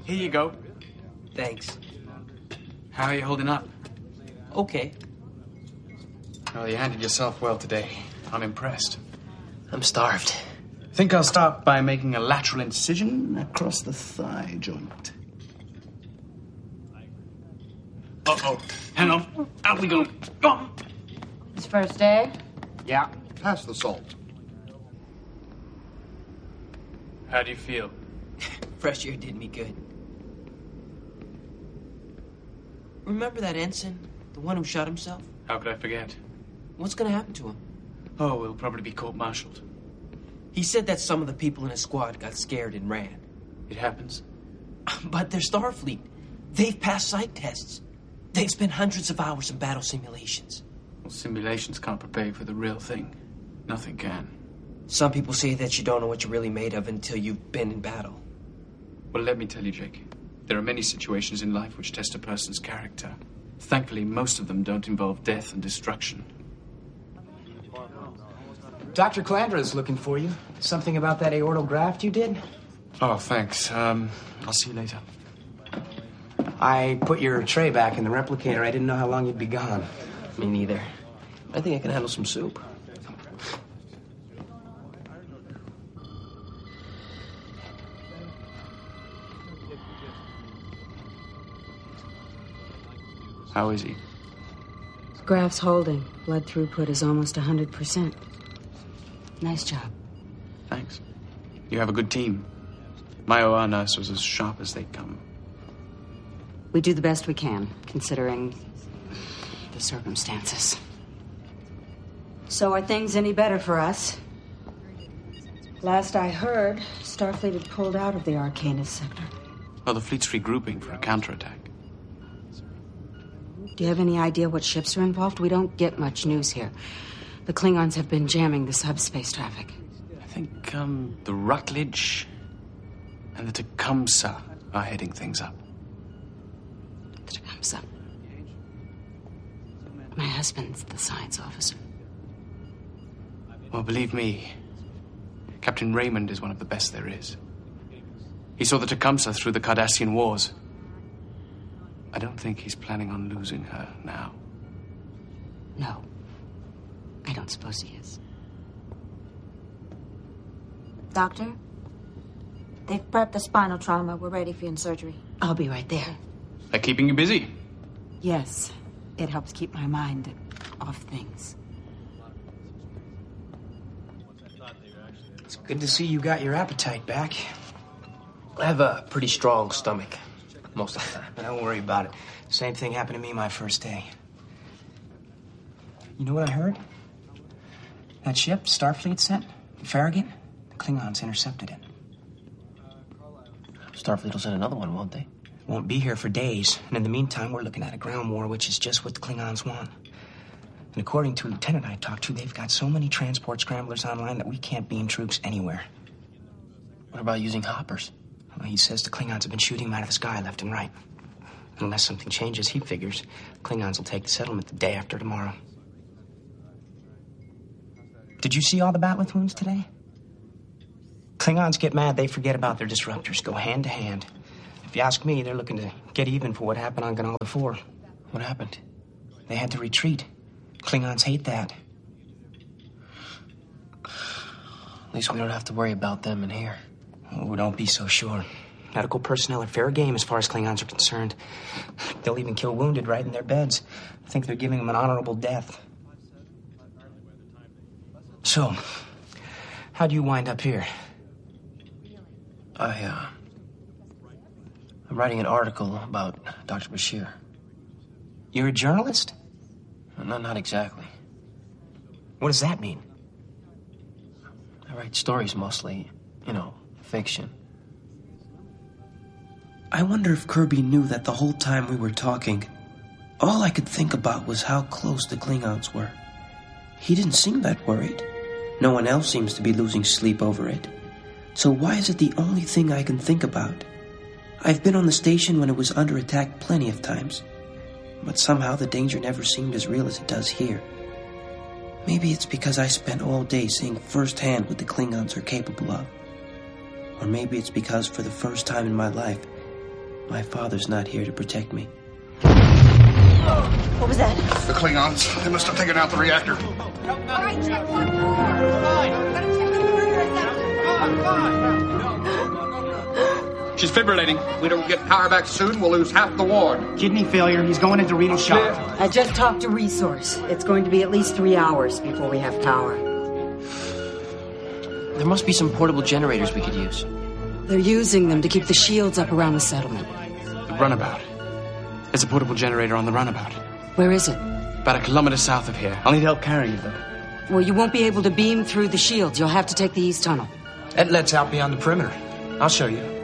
Here you go. Thanks. How are you holding up? Okay. Well, you handled yourself well today. I'm impressed. I'm starved. Think I'll start by making a lateral incision across the thigh joint. Uh-oh. Hang on. Out we go. Go on. His first day? Yeah. Pass the salt. How do you feel? Fresh air did me good. Remember that ensign? The one who shot himself? How could I forget? What's gonna happen to him? Oh, he'll probably be court-martialed. He said that some of the people in his squad got scared and ran. It happens. But they're Starfleet. They've passed psych tests. They've spent hundreds of hours in battle simulations. Well, simulations can't prepare you for the real thing. Nothing can. Some people say that you don't know what you're really made of until you've been in battle. Well, let me tell you, Jake. There are many situations in life which test a person's character. Thankfully, most of them don't involve death and destruction. Dr. Calandra is looking for you. Something about that aortal graft you did? Oh, thanks. I'll see you later. I put your tray back in the replicator. I didn't know how long you'd be gone. Me neither. I think I can handle some soup. How is he? Graph's holding. Blood throughput is almost 100%. Nice job. Thanks. You have a good team. My OR nurse was as sharp as they come. We do the best we can, considering the circumstances. So are things any better for us? Last I heard, Starfleet had pulled out of the Arcanus sector. Well, the fleet's regrouping for a counterattack. Do you have any idea what ships are involved? We don't get much news here. The Klingons have been jamming the subspace traffic. I think, the Rutledge and the Tecumseh are heading things up. The Tecumseh. My husband's the science officer. Well, believe me, Captain Raymond is one of the best there is. He saw the Tecumseh through the Cardassian Wars. I don't think he's planning on losing her now. No. I don't suppose he is. Doctor, they've prepped the spinal trauma. We're ready for you in surgery. I'll be right there. They're keeping you busy. Yes. It helps keep my mind off things. It's good to see you got your appetite back. I have a pretty strong stomach. Most of the time. Don't worry about it. Same thing happened to me my first day. You know what I heard? That ship Starfleet sent, the Farragut, the Klingons intercepted it. Starfleet will send another one, won't they? Won't be here for days. And in the meantime, we're looking at a ground war, which is just what the Klingons want. And according to a lieutenant I talked to, they've got so many transport scramblers online that we can't beam troops anywhere. What about using hoppers? Well, he says the Klingons have been shooting them out of the sky left and right. Unless something changes, he figures Klingons will take the settlement the day after tomorrow. Did you see all the bat'leth wounds today? Klingons get mad, they forget about their disruptors, go hand to hand. If you ask me, they're looking to get even for what happened on Ganal 4. What happened? They had to retreat. Klingons hate that. At least we don't have to worry about them in here. Oh, don't be so sure. Medical personnel are fair game as far as Klingons are concerned. They'll even kill wounded right in their beds. I think they're giving them an honorable death. So, how'd you wind up here? I'm writing an article about Dr. Bashir. You're a journalist? Not exactly. What does that mean? I write stories mostly, fiction. I wonder if Kirby knew that the whole time we were talking, all I could think about was how close the Klingons were. He didn't seem that worried. No one else seems to be losing sleep over it. So why is it the only thing I can think about? I've been on the station when it was under attack plenty of times, but somehow the danger never seemed as real as it does here. Maybe it's because I spent all day seeing firsthand what the Klingons are capable of. Or maybe it's because for the first time in my life, My father's not here to protect me. What was that? The Klingons. They must have taken out the reactor. All right, check one. She's fibrillating. If we don't get power back soon, we'll lose half the ward. Kidney failure. He's going into renal shock. I just talked to Resource. It's going to be at least 3 hours before we have power. There must be some portable generators we could use. They're using them to keep the shields up around the settlement. The runabout. There's a portable generator on the runabout. Where is it? About 1 kilometer south of here. I'll need help carrying it, though. Well, you won't be able to beam through the shields. You'll have to take the east tunnel. That lets out beyond the perimeter. I'll show you.